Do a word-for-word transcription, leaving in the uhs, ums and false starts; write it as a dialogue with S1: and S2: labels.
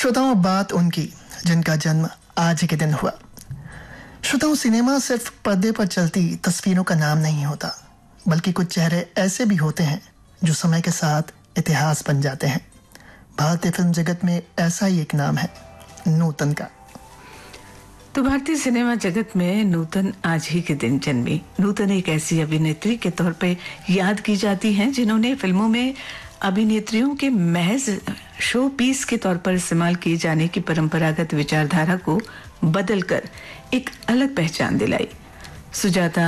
S1: श्रोताओं, बात उनकी जिनका जन्म आज ही के दिन हुआ। श्रोताओं, सिनेमा सिर्फ पर्दे पर चलती तस्वीरों का नाम नहीं होता, बल्कि कुछ चेहरे ऐसे भी होते हैं जो समय के साथ इतिहास बन जाते हैं। भारतीय फिल्म जगत में ऐसा ही एक नाम है, नूतन का।
S2: तो भारतीय सिनेमा जगत में नूतन आज ही के दिन जन्मी। नूतन एक ऐसी अभिनेत्री के तौर पे याद की जाती हैं जिन्होंने फिल्मों में अभिनेत्रियों के महज शो पीस के तौर पर इस्तेमाल किए जाने की परंपरागत विचारधारा को बदलकर एक अलग पहचान दिलाई। सुजाता